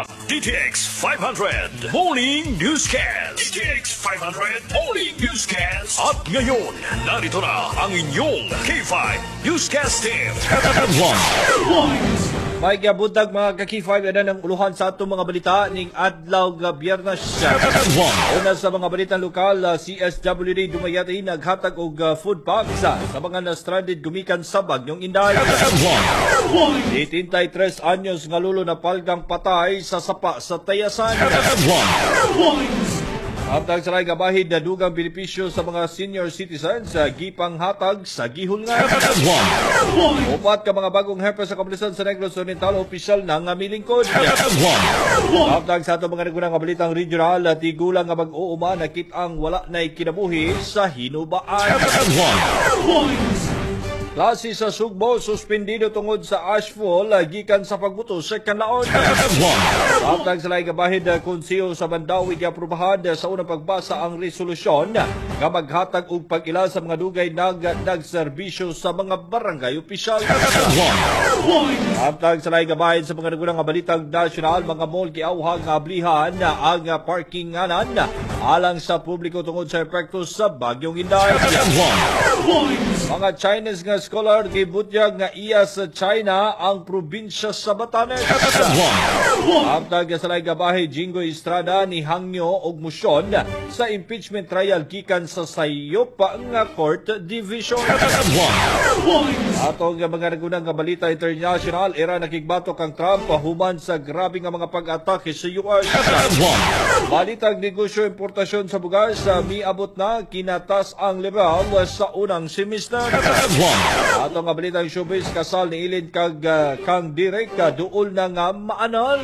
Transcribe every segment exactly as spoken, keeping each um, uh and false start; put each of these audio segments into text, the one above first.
D T X five hundred Morning Newscast. D T X five hundred Morning Newscast. At ngayon, narito na ang inyong K five Newscast Team. May kabuntag mga ka-K five na ng uluhan sa atong mga balita ning adlaw nga Biyernes. Una sa mga balitang lokal, uh, C S W D dumayati naghatag og uh, food packs uh, sa mga na-stranded gumikan sa Bagyong Inday. eighty-three anyos nga lulo na palgang patay sa sapa sa Tayasan. Hatag sa nga bahid na dugang benepisyo sa mga senior citizens sa gipanghatag sa gihulngan. Upat ka mga bagong hepe sa kapulisan sa Negros Oriental opisyal na nga milingkod. Hatag sa ato mga nagunang balitang regional at tigulang nga mag-uuma nakit ang wala na kinabuhi sa hinubaan. Klase sa Sugbo, suspendido tungod sa ashfall gikan sa pagbuto sa kanlaon. Samtang sa laing bahid konseyo sa Mandawi giaprubahan sa unang pagbasa ang resolusyon nga maghatag og pag-ila sa mga dugay nag nagserbisyo sa mga barangay opisyal. Samtang sa laing bahid sa mga nagunang balitang nasyonal, mga mall giawhag nga ablihan ang parkinganan alang sa publiko tungod sa epekto sa Bagyong Inday. Mga Chinese nga scholar gibutyag nga iya sa China ang probinsya sa Batanes. Samtang sa laing bahay Jingo Estrada ni hangyo og motion sa impeachment trial gikan sa sayop nga court division. Atong mga nagunang nga balita international, era nakigbatok ang Trump human sa grabe nga mga pag-atake sa U S. Balitang negosyo importasyon sa bugas sa miabot na kinatas ang level sa unang semester. Ato nga balitang showbiz, kasal ni Ilin kag uh, kang direk ka duol na nga maanal.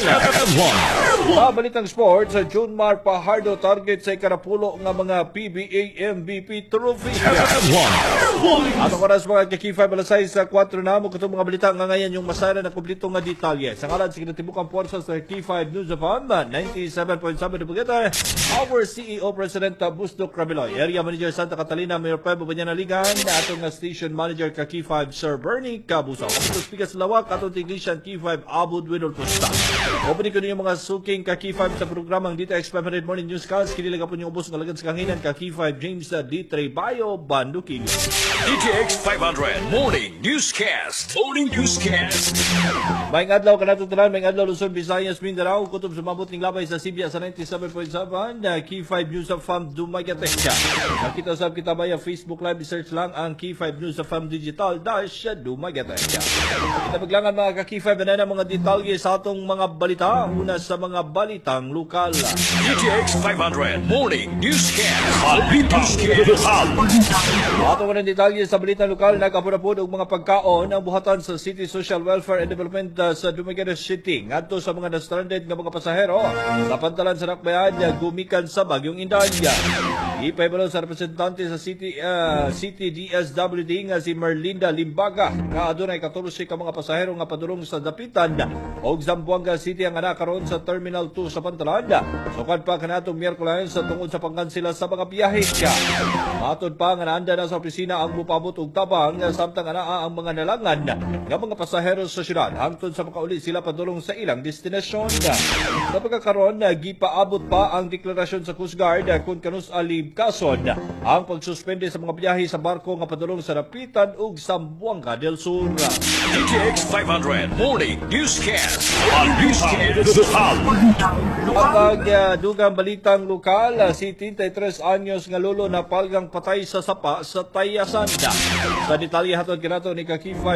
Sa balitang sports, Junmar Pajardo target sa ikarapulo nga mga P B A M V P trophy. Ato oras mga ka-K five alasay sa four na mo katong mga balita nga ngayon yung masara na kumplito nga detalye. Sa ngalan sa kinatibukang porsa sa K five News of Am, ninety-seven point seven Bugeta, our C E O President Busdok Rabiloy, Area Manager Santa Catalina, Mayor Pebo Banyanaligan, atong nga Station Manager ka K five Sir Bernie Cabusaw. Kapito speakers lawak atong Tiglishan K five Abud Winol Costa. Opening ko ninyo mga suking ka K five sa programang D T X five hundred Morning Newscast. Kinilaga po niyo ubos ng alagad sa kanginan ka K five James D. Bayo Bandukin. D T X five hundred Morning Newscast. Morning Newscast. Maing adlaw kanatong tanan, maing adlaw Luzon, Visayas, Mindanao, kutob sumabot ning labay sa Sibya sa ninety-seven point seven na K five News of Fam Dumaguete. Nakita sa kita baya Facebook Live, search lang ang K five News of Fam Digital dash Dumaguete. Kita maglangan mga ka K five na mga detalye sa atong mga balita. Una sa mga balitang lokal. D T X five hundred Morning Newscast. Balitang lokal. Ato mga detalye sa balitang lokal, nagapurapod og mga pagkaon ang buhatan sa City Social Welfare and Development uh, sa Dumaguete City ngadto sa mga na-stranded nga mga pasahero sa pantalan sa Nakbayan gumikan sa Bagyong Inday. Ipahibalo sa representante sa City uh, City D S W D nga si Merlinda Limbaga nga adunay fourteen ka mga pasahero nga padulong sa Dapitan og Zamboanga City ang anak karon sa Terminal two sa pantalan. Sukad pa kanatong Miyerkules sa tungod sa pangkansela sa mga biyahe. Matod pa nga naanda na sa opisina ang mupabot og tabang samtang anaa ang mga nalangan nga mga pasahero sa syudad hangtod sa makauli sila padulong sa ilang destinasyon. Sa pagkakaroon, gipaabot pa ang deklarasyon sa Coast Guard kung kanus alib kason ang pagsuspende sa mga biyahe sa barko nga padulong sa Dapitan ug Zamboanga del Sur. D T X five hundred Morning Newscast. Newscast lokal. Kapag uh, dugang balitang lokal, uh, si thirty-three anyos nga lolo na palgang patay sa sapa sa Tayasan. Sa detalye hatod kinato ni ka K five